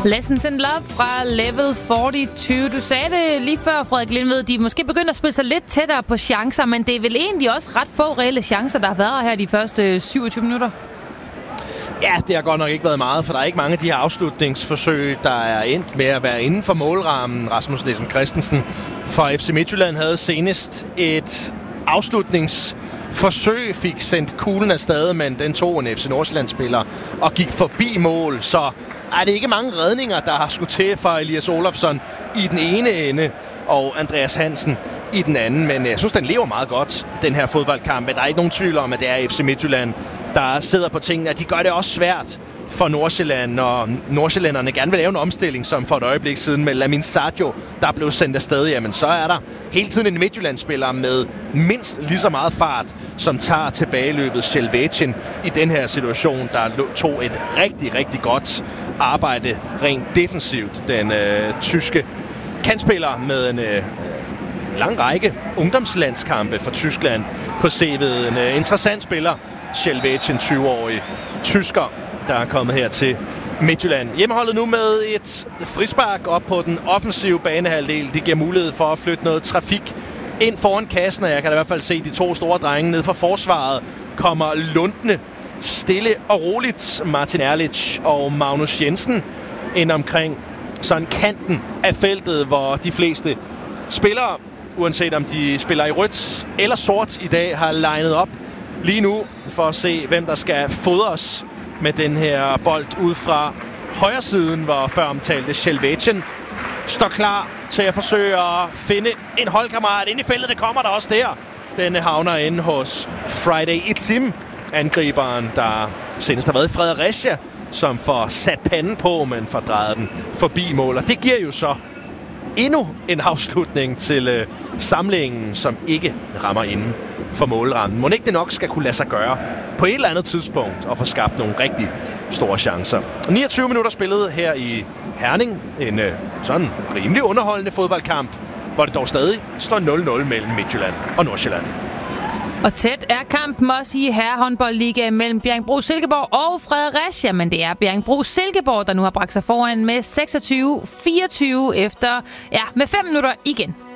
Lessons in Love fra Level 42. Du sagde det lige før, Frederik Lindved. De måske begynder at spille sig lidt tættere på chancer, men det er vel egentlig også ret få reelle chancer, der har været her de første 27 minutter. Ja, det har godt nok ikke været meget, for der er ikke mange af de her afslutningsforsøg, der er endt med at være inden for målrammen. Rasmus Nielsen Christensen fra FC Midtjylland havde senest et afslutningsforsøg, fik sendt kuglen afsted, men den tog en FC Nordsjælland-spiller og gik forbi mål. Så er det ikke mange redninger, der har skudt til for Elias Olofsson i den ene ende og Andreas Hansen i den anden. Men jeg synes, den lever meget godt, den her fodboldkamp. Der er ikke nogen tvivl om, at det er FC Midtjylland, der sidder på tingene. De gør det også svært for Nordsjælland, og nordsjællænderne gerne vil lave en omstilling, som for et øjeblik siden med Lamin Sadio, der blev sendt afsted. Jamen, så er der hele tiden en Midtjylland-spiller med mindst lige så meget fart, som tager tilbageløbet Shelvetjen i den her situation, der tog et rigtig, rigtig godt arbejde rent defensivt. Den tyske kantspiller med en lang række ungdomslandskampe for Tyskland på CV'et. En interessant spiller, Shelvetjen, 20-årig tysker, der er kommet her til Midtjylland. Hjemmeholdet nu med et frispark op på den offensive banehalvdel. Det giver mulighed for at flytte noget trafik ind foran kassen, og jeg kan i hvert fald se de to store drenge nede fra forsvaret kommer lundende stille og roligt. Martin Erlich og Magnus Jensen ind omkring sådan kanten af feltet, hvor de fleste spillere, uanset om de spiller i rødt eller sort i dag, har legnet op lige nu for at se, hvem der skal fodres med den her bold ud fra højre siden, hvor før omtalte Shelvetjen står klar til at forsøge at finde en holdkammerat ind i feltet. Det kommer der også der. Denne havner inde hos Friday Itzim, angriberen, der senest har været i Fredericia, som får sat panden på, men får drejet den forbi mål. Og det giver jo så endnu en afslutning til samlingen, som ikke rammer inden for målrammen. Må ikke det nok skal kunne lade sig gøre på et eller andet tidspunkt og få skabt nogle rigtig store chancer. 29 minutter spillet her i Herning. En sådan rimelig underholdende fodboldkamp, hvor det dog stadig står 0-0 mellem Midtjylland og Nordsjælland. Og tæt er kampen også i herrehåndboldligaen mellem Bjerringbro-Silkeborg og Fredericia, men det er Bjerringbro-Silkeborg, der nu har bragt sig foran med 26-24 efter, med 5 minutter igen.